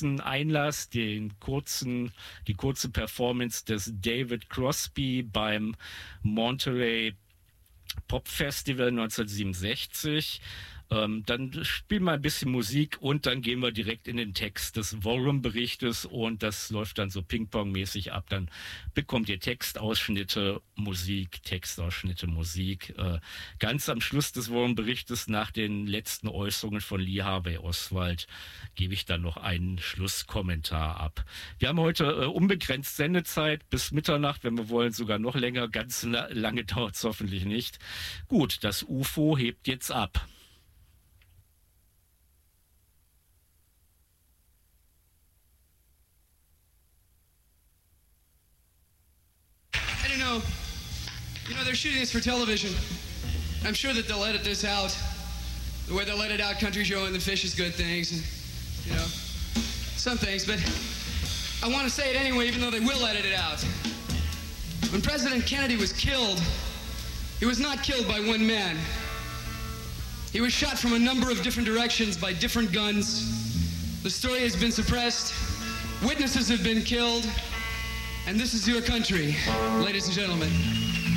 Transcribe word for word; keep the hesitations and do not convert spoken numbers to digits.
kurzen Einlass, den kurzen, die kurze Performance des David Crosby beim Monterey Pop Festival neunzehnhundertsiebenundsechzig. Ähm, dann spielen wir ein bisschen Musik und dann gehen wir direkt in den Text des Warren-Berichtes und das läuft dann so Ping-Pong-mäßig ab. Dann bekommt ihr Textausschnitte, Musik, Textausschnitte, Musik. Äh, ganz am Schluss des Warren-Berichtes, nach den letzten Äußerungen von Lee Harvey Oswald, gebe ich dann noch einen Schlusskommentar ab. Wir haben heute äh, unbegrenzt Sendezeit bis Mitternacht, wenn wir wollen, sogar noch länger. Ganz la- lange dauert es hoffentlich nicht. Gut, das U F O hebt jetzt ab. I don't know. You know, they're shooting this for television. I'm sure that they'll edit this out. The way they'll edit out country showing the fish is good things, and, you know, some things, but I want to say it anyway, even though they will edit it out. When President Kennedy was killed, he was not killed by one man. He was shot from a number of different directions by different guns. The story has been suppressed. Witnesses have been killed. And this is your country, ladies and gentlemen.